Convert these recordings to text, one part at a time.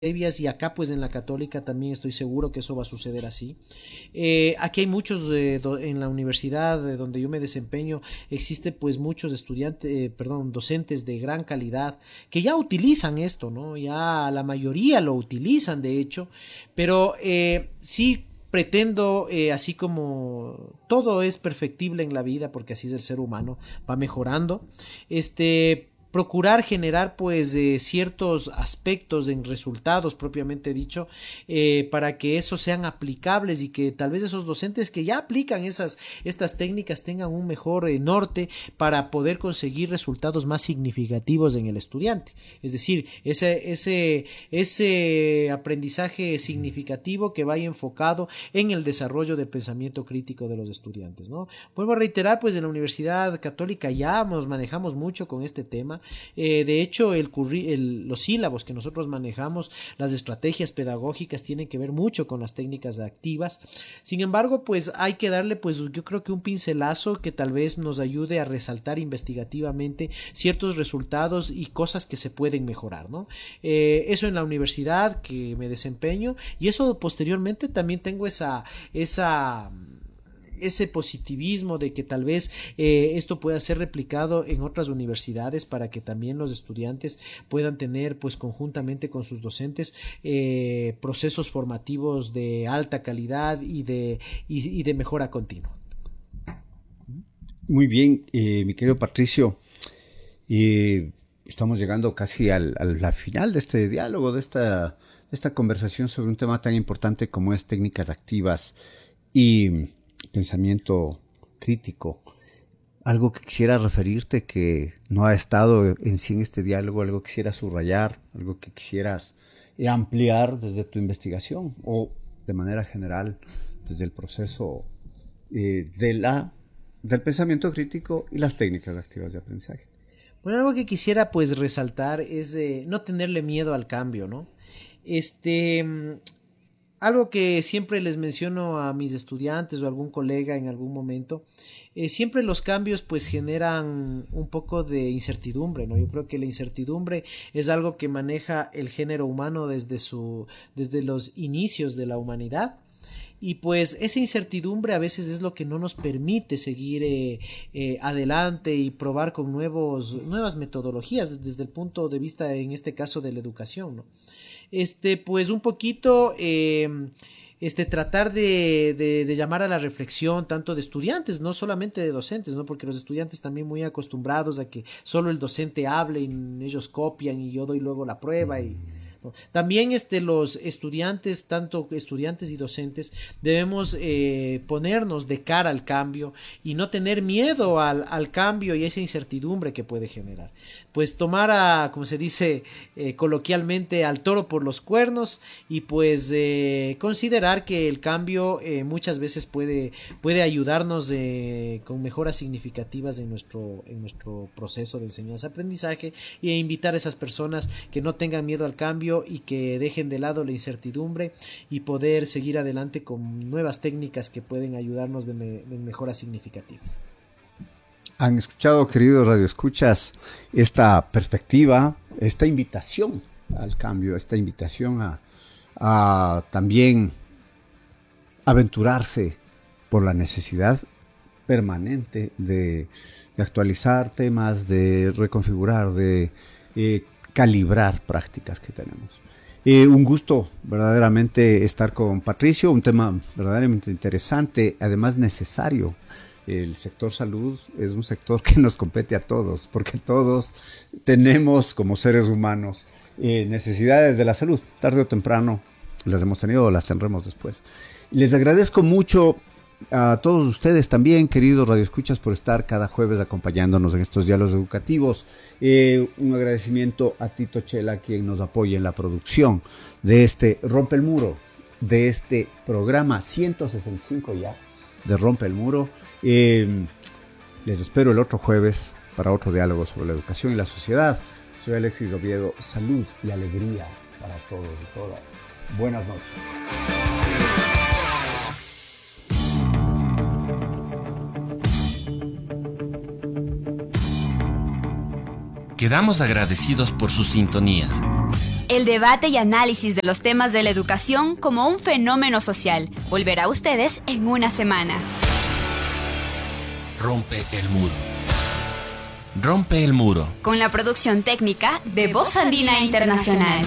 previas, y acá pues en la Católica también estoy seguro que eso va a suceder así. Aquí hay muchos en la universidad donde yo me desempeño, existe pues muchos estudiantes, perdón, docentes de gran calidad que ya utilizan esto, ¿no? Ya la mayoría lo utilizan de hecho, pero sí pretendo, así como todo es perfectible en la vida, porque así es el ser humano, va mejorando, procurar generar pues ciertos aspectos en resultados propiamente dicho, para que esos sean aplicables y que tal vez esos docentes que ya aplican estas técnicas tengan un mejor norte para poder conseguir resultados más significativos en el estudiante, es decir, ese aprendizaje significativo que vaya enfocado en el desarrollo del pensamiento crítico de los estudiantes, ¿no? Vuelvo a reiterar, pues en la Universidad Católica ya nos manejamos mucho con este tema. De hecho, los sílabos que nosotros manejamos, las estrategias pedagógicas tienen que ver mucho con las técnicas activas. Sin embargo, pues hay que darle, pues yo creo que un pincelazo que tal vez nos ayude a resaltar investigativamente ciertos resultados y cosas que se pueden mejorar, ¿no? Eso en la universidad que me desempeño, y eso posteriormente también tengo ese positivismo de que tal vez esto pueda ser replicado en otras universidades para que también los estudiantes puedan tener pues conjuntamente con sus docentes procesos formativos de alta calidad y de mejora continua. Muy bien, mi querido Patricio, estamos llegando casi a la final de este diálogo, de esta conversación sobre un tema tan importante como es técnicas activas y pensamiento crítico. Algo que quisiera referirte que no ha estado en sí en este diálogo, algo que quisieras subrayar, algo que quisieras ampliar desde tu investigación o de manera general desde el proceso del pensamiento crítico y las técnicas activas de aprendizaje. Bueno, algo que quisiera pues resaltar es no tenerle miedo al cambio, ¿no? Este, algo que siempre les menciono a mis estudiantes o a algún colega en algún momento, siempre los cambios pues generan un poco de incertidumbre, ¿no? Yo creo que la incertidumbre es algo que maneja el género humano desde los inicios de la humanidad. Y pues esa incertidumbre a veces es lo que no nos permite seguir adelante y probar con nuevas metodologías desde el punto de vista, en este caso, de la educación, ¿no? Pues un poquito tratar de llamar a la reflexión tanto de estudiantes, no solamente de docentes, ¿no? Porque los estudiantes también muy acostumbrados a que solo el docente hable y ellos copian y yo doy luego la prueba y ¿no? También los estudiantes, tanto estudiantes y docentes, debemos ponernos de cara al cambio y no tener miedo al cambio y esa incertidumbre que puede generar. Pues tomar como se dice coloquialmente, al toro por los cuernos y pues considerar que el cambio muchas veces puede ayudarnos con mejoras significativas en nuestro proceso de enseñanza-aprendizaje e invitar a esas personas que no tengan miedo al cambio y que dejen de lado la incertidumbre y poder seguir adelante con nuevas técnicas que pueden ayudarnos de mejoras significativas. Han escuchado, queridos radioescuchas, esta perspectiva, esta invitación al cambio, esta invitación a también aventurarse por la necesidad permanente de actualizar temas, de reconfigurar, de calibrar prácticas que tenemos. Un gusto verdaderamente estar con Patricio, un tema verdaderamente interesante, además necesario. El sector salud es un sector que nos compete a todos, porque todos tenemos como seres humanos necesidades de la salud. Tarde o temprano las hemos tenido o las tendremos después. Les agradezco mucho a todos ustedes también, queridos radioescuchas, por estar cada jueves acompañándonos en estos diálogos educativos. Un agradecimiento a Tito Chela, quien nos apoya en la producción de este Rompe el Muro, de este programa 165 ya, de Rompe el Muro. Les espero el otro jueves para otro diálogo sobre la educación y la sociedad. Soy Alexis Oviedo. Salud y alegría para todos y todas. Buenas noches. Quedamos agradecidos por su sintonía. el debate y análisis de los temas de la educación como un fenómeno social. Volverá a ustedes en una semana. Rompe el muro. Rompe el muro. Con la producción técnica de Voz Andina Internacional.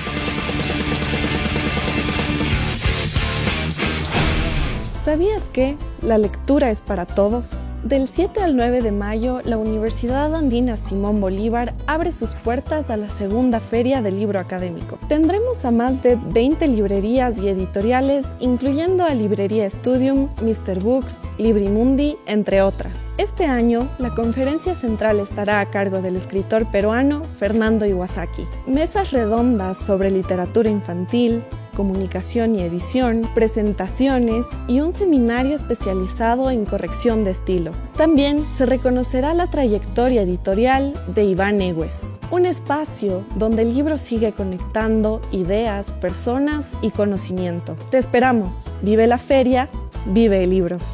¿Sabías que la lectura es para todos? Del 7 al 9 de mayo, la Universidad Andina Simón Bolívar abre sus puertas a la segunda Feria del Libro Académico. Tendremos a más de 20 librerías y editoriales, incluyendo a Librería Studium, Mr. Books, Librimundi, entre otras. Este año, la conferencia central estará a cargo del escritor peruano Fernando Iwasaki. Mesas redondas sobre literatura infantil, comunicación y edición, presentaciones y un seminario especializado en corrección de estilo. También se reconocerá la trayectoria editorial de Iván Egues, un espacio donde el libro sigue conectando ideas, personas y conocimiento. Te esperamos. Vive la feria, vive el libro.